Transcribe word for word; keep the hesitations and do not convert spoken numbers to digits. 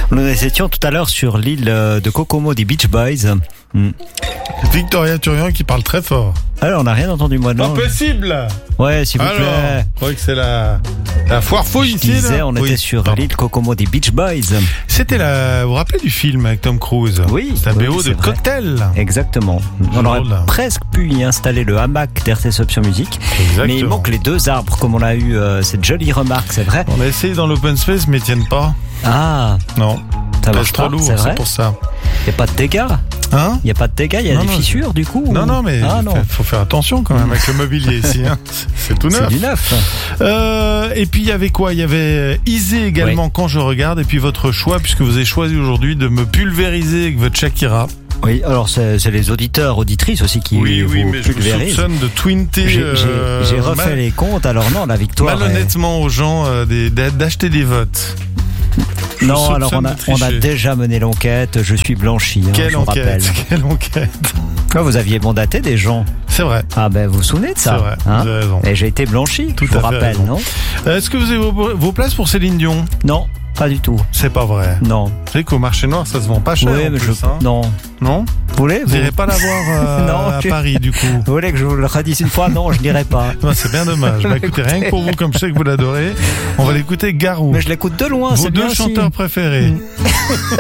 Nous étions tout à l'heure sur l'île de Kokomo des Beach Boys. Hmm. Victoria Turian qui parle très fort. Alors, on n'a rien entendu, moi, non? Impossible. Ouais, s'il vous Alors, plaît. je crois que c'est la, la foire fouille Je ici. disais, là. on Oui, était sur pardon. l'île Kokomo des Beach Boys. C'était la, vous vous rappelez du film avec Tom Cruise? Oui, C'est la oui, B O c'est de vrai. Cocktail. Exactement. On aurait Drôle. presque pu y installer le hamac d'R T S Option Musique. Exactement. Mais il manque les deux arbres, comme on a eu euh, cette jolie remarque, c'est vrai. On a essayé dans l'open space, mais ils tiennent pas. Ah, Non. ça C'est marche trop pas, lourd, c'est vrai. c'est pour ça. Il n'y a pas de dégâts. Hein? Il n'y a pas de dégâts, il y a Non, des non, fissures du coup. Non, non, mais Ah, non. faut- faut faire attention quand même avec le mobilier ici. Hein. C'est tout C'est neuf. du neuf. Euh, et puis il y avait quoi? Il y avait Isée également quand je regarde. Et puis votre choix, puisque vous avez choisi aujourd'hui de me pulvériser avec votre Shakira. Oui, alors c'est c'est les auditeurs, auditrices aussi qui Oui, vous oui, mais je vous pulvérisent. soupçonne de twinter J'ai euh, j'ai- j'ai refait mal- les comptes, alors non, la victoire. est- malhonnêtement aux gens euh, des- d'a- d'acheter des votes. Je Non, soupçonne alors on a, de on a tricher. déjà mené l'enquête, je suis blanchi, hein, Quelle je vous rappelle. enquête, quelle enquête. Ah, vous aviez mandaté des gens. C'est vrai. Ah ben vous vous souvenez de ça, C'est vrai, hein? vous avez raison. Et j'ai été blanchi, Tout je vous à fait rappelle, raison. non? Euh, Est-ce que vous avez vos, vos places pour Céline Dion? Non, pas du tout. C'est pas vrai. Non. Vous savez qu'au marché noir, ça se vend pas cher. Oui, en mais plus, je... hein. Non. Non? Vous voulez Vous vous... n'irez pas la voir euh, Non, à je- Paris, du coup. Vous voulez que je vous le redise une fois? Non, je n'irai pas. Non, c'est bien dommage. Bah, écoutez, rien que pour vous, comme je sais que vous l'adorez, on va l'écouter Garou. Mais je l'écoute de loin, Vos c'est deux bien aussi. chanteurs préférés.